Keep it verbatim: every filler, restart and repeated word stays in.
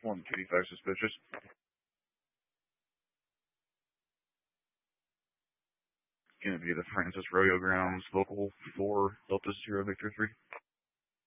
one fifty-five suspicious. Gonna be the Francis Rodeo Grounds, local four, Delta Sierra Victor three.